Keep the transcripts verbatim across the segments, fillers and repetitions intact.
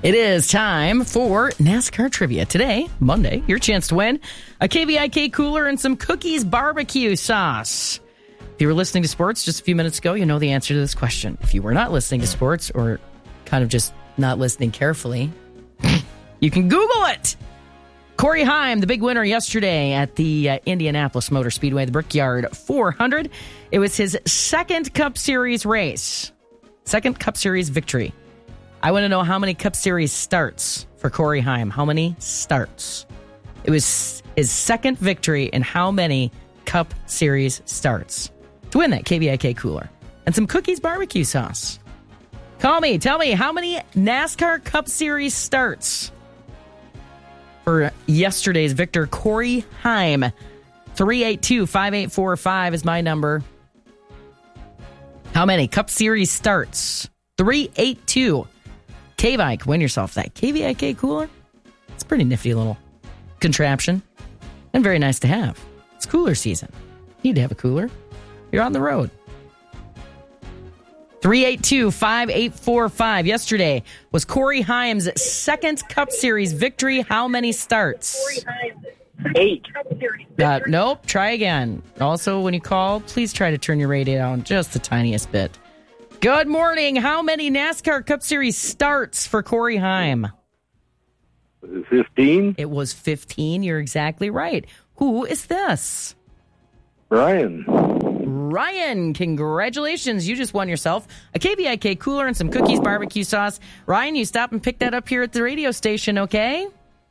It is time for NASCAR Trivia. Today, Monday, your chance to win a K V I K cooler and some Cookies barbecue sauce. If you were listening to sports just a few minutes ago, you know the answer to this question. If you were not listening to sports or kind of just not listening carefully, you can Google it. Corey Heim, the big winner yesterday at the uh, Indianapolis Motor Speedway, the Brickyard four hundred. It was his second Cup Series race, second Cup Series victory. I want to know how many Cup Series starts for Corey Heim. How many starts? It was his second victory in how many Cup Series starts to win that K V I K cooler and some Cookies barbecue sauce. Call me. Tell me how many NASCAR Cup Series starts for yesterday's victor, Corey Heim. three eight two, five eight four five is my number. How many Cup Series starts? three eight two. K V I K, win yourself that K V I K cooler. It's a pretty nifty little contraption and very nice to have. It's cooler season. You need to have a cooler. You're on the road. three eight two, five eight four five. Yesterday was Corey Heim's second Cup Series victory. How many starts? Eight. Uh, nope. Try again. Also, when you call, please try to turn your radio down just the tiniest bit. Good morning. How many NASCAR Cup Series starts for Corey Heim? fifteen. It was fifteen. You're exactly right. Who is this? Ryan. Ryan, congratulations. You just won yourself a K V I K cooler and some Cookies barbecue sauce. Ryan, you stop and pick that up here at the radio station, okay?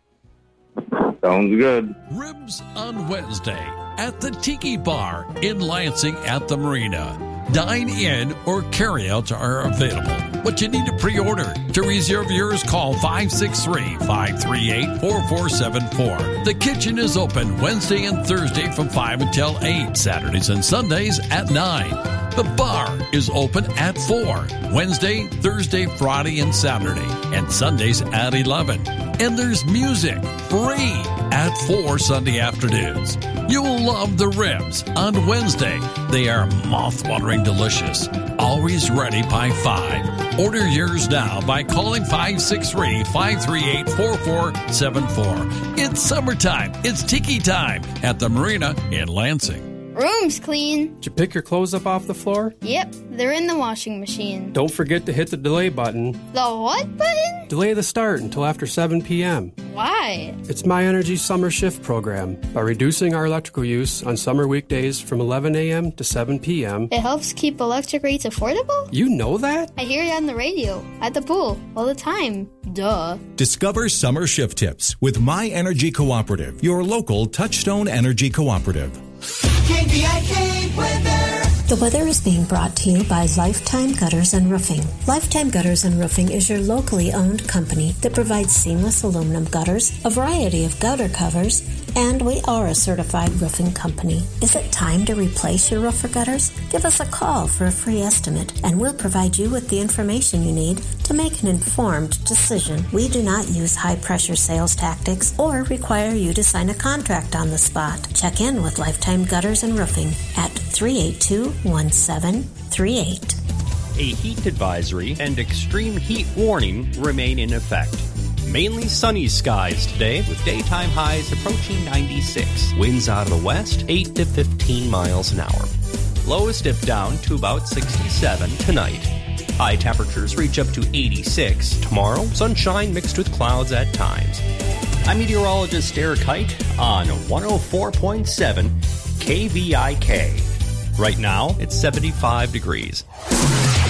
Sounds good. Ribs on Wednesday at the Tiki Bar in Lansing at the Marina. Dine in or carryouts are available, but you need to pre-order. To reserve yours, call five six three, five three eight, four four seven four. The kitchen is open Wednesday and Thursday from five until eight, Saturdays and Sundays at nine. The bar is open at four, Wednesday, Thursday, Friday, and Saturday, and Sundays at eleven. And there's music, free, at four Sunday afternoons. You'll love the ribs on Wednesday. They are mouth-watering delicious. Always ready by five. Order yours now by calling five six three, five three eight, four four seven four. It's summertime. It's Tiki time at the Marina in Lansing. Room's clean. Did you pick your clothes up off the floor? Yep, they're in the washing machine. Don't forget to hit the delay button. The what button? Delay the start until after seven p.m. Why? It's My Energy Summer Shift program. By reducing our electrical use on summer weekdays from eleven a.m. to seven p.m. It helps keep electric rates affordable? You know that? I hear it on the radio, at the pool, all the time. Duh. Discover summer shift tips with My Energy Cooperative, your local Touchstone Energy Cooperative. K V I K weather. The weather is being brought to you by Lifetime Gutters and Roofing. Lifetime Gutters and Roofing is your locally owned company that provides seamless aluminum gutters, a variety of gutter covers, and we are a certified roofing company. Is it time to replace your roof or gutters? Give us a call for a free estimate, and we'll provide you with the information you need to make an informed decision. We do not use high-pressure sales tactics or require you to sign a contract on the spot. Check in with Lifetime Gutters and Roofing at three eight two, one seven three eight. A heat advisory and extreme heat warning remain in effect. Mainly sunny skies today with daytime highs approaching ninety-six. Winds out of the west, eight to fifteen miles an hour. Lows dip down to about sixty-seven tonight. High temperatures reach up to eighty-six. Tomorrow, sunshine mixed with clouds at times. I'm meteorologist Eric Height on one oh four point seven K V I K. Right now, it's seventy-five degrees.